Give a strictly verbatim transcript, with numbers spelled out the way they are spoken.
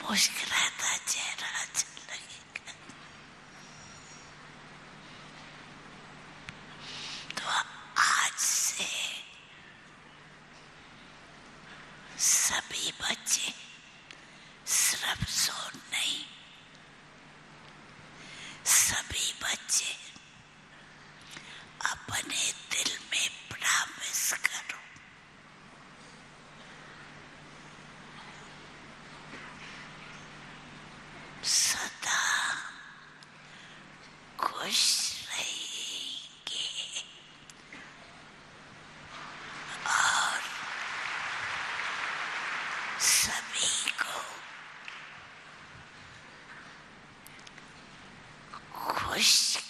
मुस्कुराता चेहरा अच्छा लगेगा। तो आज से सभी बच्चे, सिर्फ सोन नहीं, सभी बच्चे अपने दिल में प्रॉमिस करो, सदा खुश रहेंगे और सभी को खुश